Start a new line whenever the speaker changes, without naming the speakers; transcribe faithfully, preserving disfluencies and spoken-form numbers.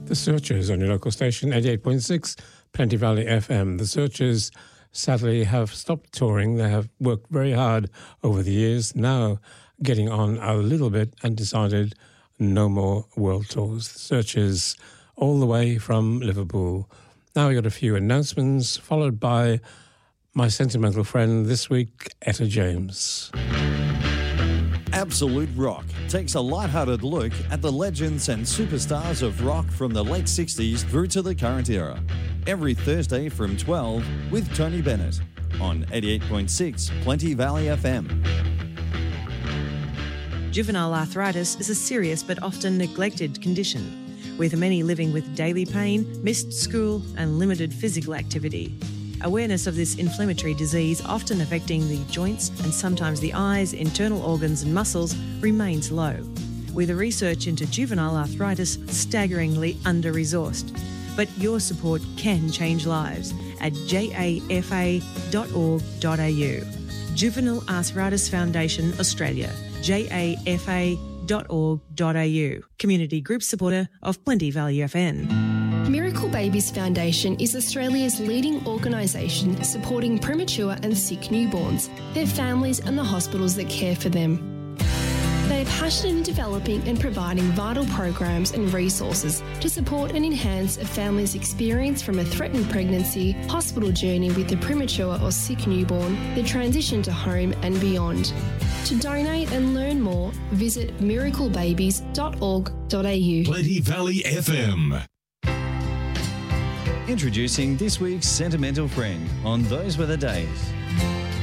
The Searchers on your local station, eighty-eight point six, Plenty Valley F M. The Searchers sadly have stopped touring. They have worked very hard over the years, now getting on a little bit, and decided no more world tours. The Searchers all the way from Liverpool. Now we got a few announcements, followed by my sentimental friend this week, Etta James.
Absolute Rock takes a light-hearted look at the legends and superstars of rock from the late sixties through to the current era. Every Thursday from twelve with Tony Bennett on eighty-eight point six Plenty Valley F M.
Juvenile arthritis is a serious but often neglected condition, with many living with daily pain, missed school and limited physical activity. Awareness of this inflammatory disease, often affecting the joints and sometimes the eyes, internal organs and muscles, remains low, with the research into juvenile arthritis staggeringly under-resourced. But your support can change lives at j a f a dot org dot a u. Juvenile Arthritis Foundation Australia, j a f a dot org dot a u. Community group supporter of Plenty Valley F M.
Miracle Babies Foundation is Australia's leading organisation supporting premature and sick newborns, their families and the hospitals that care for them. They are passionate in developing and providing vital programs and resources to support and enhance a family's experience from a threatened pregnancy, hospital journey with a premature or sick newborn, the transition to home and beyond. To donate and learn more, visit miracle babies dot org dot a u.
Plenty Valley F M.
Introducing this week's sentimental friend on Those Were the Days.